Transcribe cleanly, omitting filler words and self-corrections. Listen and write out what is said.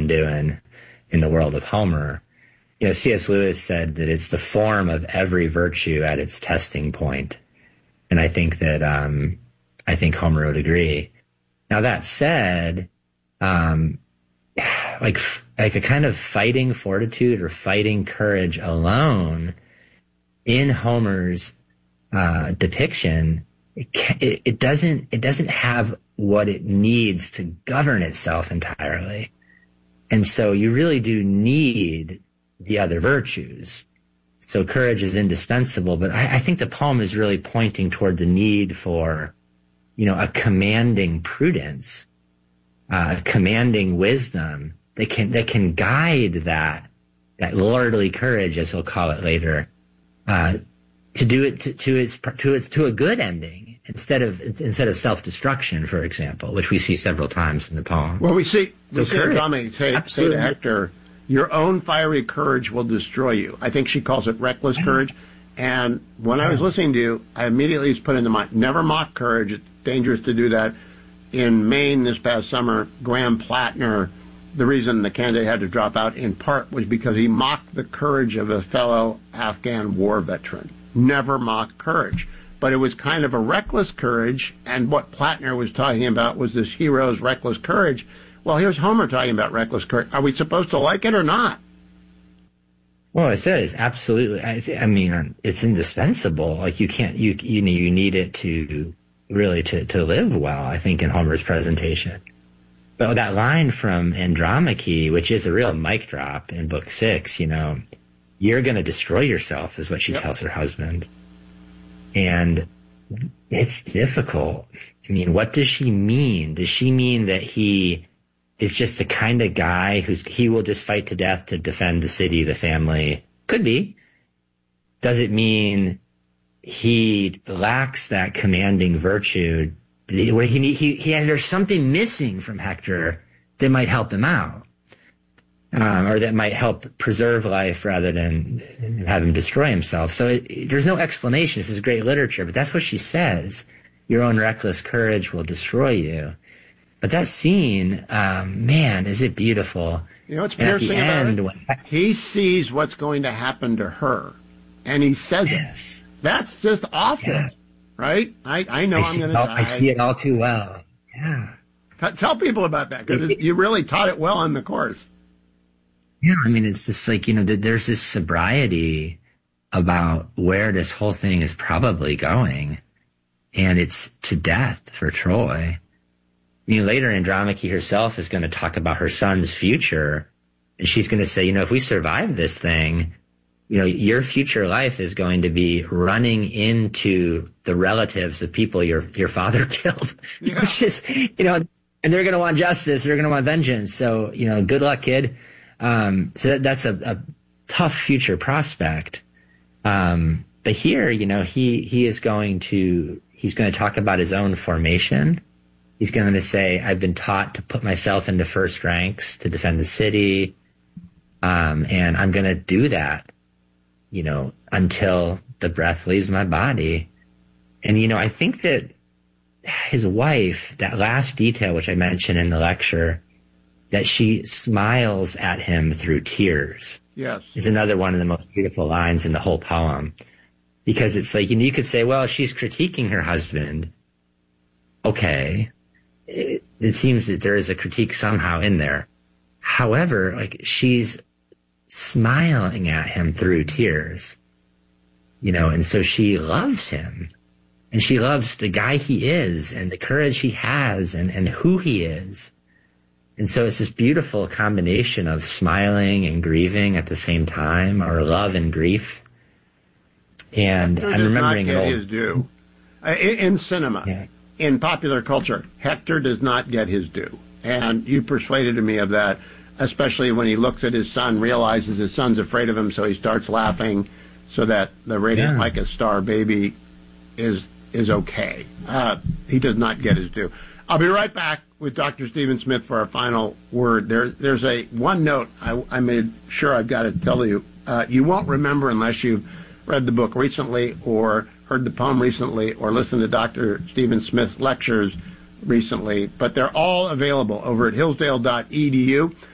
been doing in the world of Homer. You know, C.S. Lewis said that it's the form of every virtue at its testing point. And I think that, I think Homer would agree. Now, that said, like a kind of fighting fortitude or fighting courage alone in Homer's depiction, it doesn't have what it needs to govern itself entirely. And so you really do need the other virtues. So courage is indispensable, but I think the poem is really pointing toward the need for, you know, a commanding prudence, commanding wisdom that can guide that lordly courage, as he'll call it later, to do it to a good ending instead of self-destruction, for example, which we see several times in the poem. Well, we see Andromache say to Hector, your own fiery courage will destroy you. I think she calls it reckless courage. And when I was listening to you, I immediately was put into mind, never mock courage. It's dangerous to do that. In Maine this past summer, Graham Plattner, the reason the candidate had to drop out in part was because he mocked the courage of a fellow Afghan war veteran. Never mock courage. But it was kind of a reckless courage, and what Plattner was talking about was this hero's reckless courage. Well, here's Homer talking about reckless courage. Are we supposed to like it or not? Well, it says absolutely. I mean, it's indispensable. Like you can't, you need it to really to live well, I think, in Homer's presentation. But that line from Andromache, which is a real mic drop in book 6, you know, you're going to destroy yourself, is what she tells her husband. And it's difficult. I mean, what does she mean? Does she mean that he is just the kind of guy he will just fight to death to defend the city, the family? Could be. Does it mean he lacks that commanding virtue? There's something missing from Hector that might help him out, or that might help preserve life rather than have him destroy himself. So there's no explanation. This is great literature, but that's what she says. Your own reckless courage will destroy you. But that scene, man, is it beautiful. You know what's piercing about it? He sees what's going to happen to her, and he says it. That's just awful, right? I know I'm going to die. I see it all too well. Yeah. Tell people about that, because you really taught it well on the course. Yeah, I mean, it's just like, you know, there's this sobriety about where this whole thing is probably going, and it's to death for Troy. I mean, later Andromache herself is going to talk about her son's future, and she's going to say, you know, if we survive this thing, you know, your future life is going to be running into the relatives of people your father killed, which is, you know, and they're going to want justice, they're going to want vengeance. So, you know, good luck, kid. So that's a tough future prospect. But here, you know, he's going to talk about his own formation. He's going to say, I've been taught to put myself into first ranks to defend the city. And I'm going to do that, you know, until the breath leaves my body. And, you know, I think that his wife, that last detail, which I mentioned in the lecture, that she smiles at him through tears. Yes. Is another one of the most beautiful lines in the whole poem. Because it's like, you could say, well, she's critiquing her husband. Okay. It seems that there is a critique somehow in there. However, like, she's smiling at him through tears, you know, and so she loves him, and she loves the guy he is and the courage he has and who he is. And so it's this beautiful combination of smiling and grieving at the same time, or love and grief. And I'm remembering Hector does not get his due. In cinema, in popular culture, Hector does not get his due. And you persuaded me of that, especially when he looks at his son, realizes his son's afraid of him, so he starts laughing so that the radiant like a star baby is okay. He does not get his due. I'll be right back with Dr. Stephen Smith for our final word. There's one note I made sure I've got to tell you. You won't remember unless you've read the book recently or heard the poem recently or listened to Dr. Stephen Smith's lectures recently, but they're all available over at hillsdale.edu.